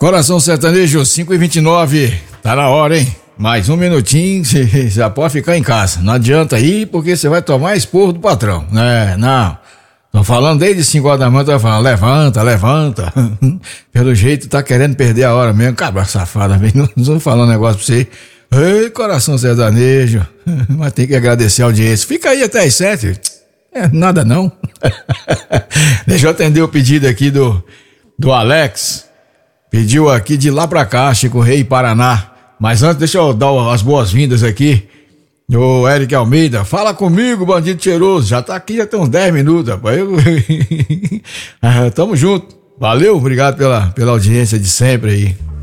Coração Sertanejo, 5h29, tá na hora, hein? Mais um minutinho, você já pode ficar em casa. Não adianta ir, porque você vai tomar esporro do patrão, né? Não. Tô falando desde 5 horas da manhã, tô falando, levanta. Pelo jeito tá querendo perder a hora mesmo. Cabra safada, não vou falar um negócio pra você. Ei, Coração Sertanejo, mas tem que agradecer a audiência. Fica aí até as 7. Nada não. Deixa eu atender o pedido aqui do Alex. Pediu aqui de lá pra cá, Chico Rei, Paraná. Mas antes, deixa eu dar as boas-vindas aqui. O Eric Almeida, fala comigo, bandido cheiroso. Já tá aqui, já tem uns 10 minutos, rapaz. Tamo junto. Valeu, obrigado pela audiência de sempre aí.